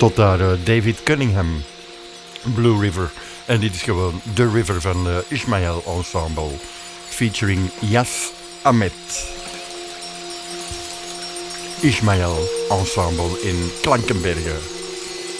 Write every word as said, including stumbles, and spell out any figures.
Tot daar uh, David Cunningham, Blue River. En dit is gewoon The River van uh, Ismaël Ensemble, featuring Yas Ahmed. Ismaël Ensemble in Klankenbergen.